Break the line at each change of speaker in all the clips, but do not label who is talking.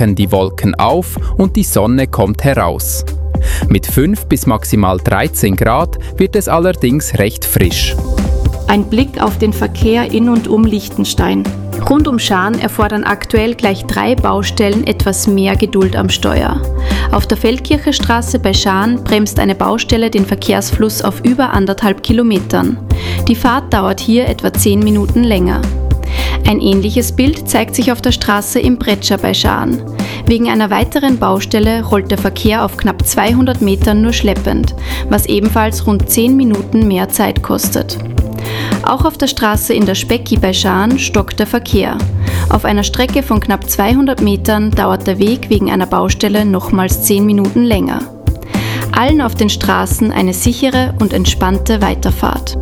die Wolken auf und die Sonne kommt heraus. Mit 5 bis maximal 13 Grad wird es allerdings recht frisch.
Ein Blick auf den Verkehr in und um Liechtenstein. Rund um Schaan erfordern aktuell gleich 3 Baustellen etwas mehr Geduld am Steuer. Auf der Feldkircher Straße bei Schaan bremst eine Baustelle den Verkehrsfluss auf über 1,5 Kilometern. Die Fahrt dauert hier etwa 10 Minuten länger. Ein ähnliches Bild zeigt sich auf der Straße im Bretscher bei Schaan. Wegen einer weiteren Baustelle rollt der Verkehr auf knapp 200 Metern nur schleppend, was ebenfalls rund 10 Minuten mehr Zeit kostet. Auch auf der Straße in der Specki bei Schaan stockt der Verkehr. Auf einer Strecke von knapp 200 Metern dauert der Weg wegen einer Baustelle nochmals 10 Minuten länger. Allen auf den Straßen eine sichere und entspannte Weiterfahrt.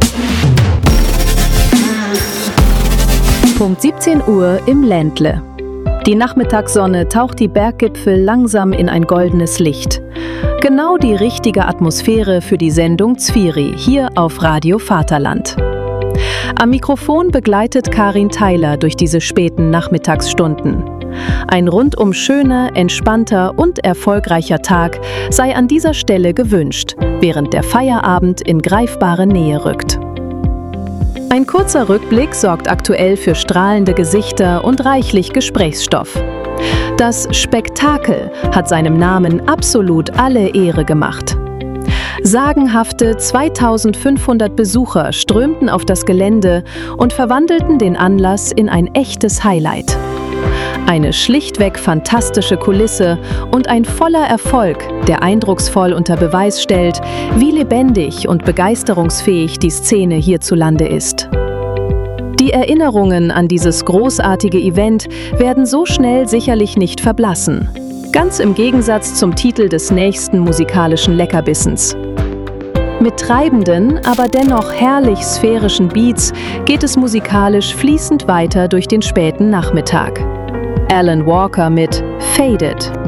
Punkt 17 Uhr im Ländle. Die Nachmittagssonne taucht die Berggipfel langsam in ein goldenes Licht. Genau die richtige Atmosphäre für die Sendung Zvieri hier auf Radio Vaterland. Am Mikrofon begleitet Karin Theiler durch diese späten Nachmittagsstunden. Ein rundum schöner, entspannter und erfolgreicher Tag sei an dieser Stelle gewünscht, während der Feierabend in greifbare Nähe rückt. Ein kurzer Rückblick sorgt aktuell für strahlende Gesichter und reichlich Gesprächsstoff. Das Spektakel hat seinem Namen absolut alle Ehre gemacht. Sagenhafte 2500 Besucher strömten auf das Gelände und verwandelten den Anlass in ein echtes Highlight. Eine schlichtweg fantastische Kulisse und ein voller Erfolg, der eindrucksvoll unter Beweis stellt, wie lebendig und begeisterungsfähig die Szene hierzulande ist. Die Erinnerungen an dieses großartige Event werden so schnell sicherlich nicht verblassen. Ganz im Gegensatz zum Titel des nächsten musikalischen Leckerbissens. Mit treibenden, aber dennoch herrlich sphärischen Beats geht es musikalisch fließend weiter durch den späten Nachmittag. Alan Walker mit Faded.